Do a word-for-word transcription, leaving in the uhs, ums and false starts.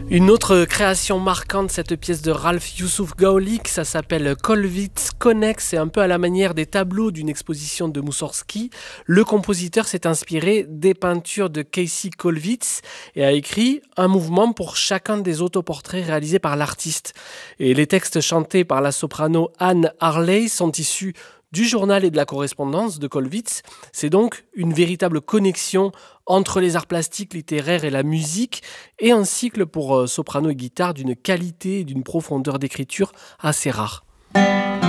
Une autre création marquante, cette pièce de Ralph Youssouf Gaulik, ça s'appelle Kollwitz Connex, c'est un peu à la manière des tableaux d'une exposition de Moussorgsky. Le compositeur s'est inspiré des peintures de Casey Kollwitz et a écrit un mouvement pour chacun des autoportraits réalisés par l'artiste. Et les textes chantés par la soprano Anne Harley sont issus du journal et de la correspondance de Kollwitz. C'est donc une véritable connexion entre les arts plastiques, littéraires et la musique, et un cycle pour soprano et guitare d'une qualité et d'une profondeur d'écriture assez rare.